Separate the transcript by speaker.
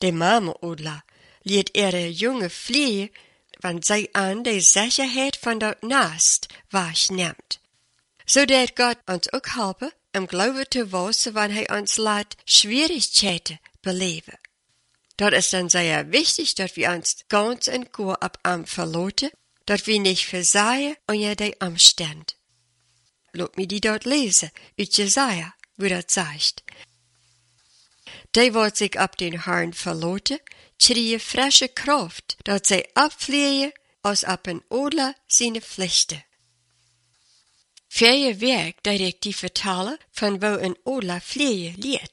Speaker 1: De mama-odler liet ihre jonge vliegen, want zij aan de zekerheid van dat naast waarneemt. Zodat God ons ook helpen om geloven te wezen, wanneer hij ons laat Schwierigkeiten beleven. Dat is dan sehr wichtig, dat we ons ganz en goed op hem verlaten, dat we niet versagen onder de omstand. Laat me die dort lezen, uit Jesaja, wo dat zegt. Die wordt zich op den Herrn verlaten, krijgen frische kracht, dat zij opvliegen als op een odler zijn vlechten. Vele werk dat ik die vertalen, van wo een odler vliegen leert.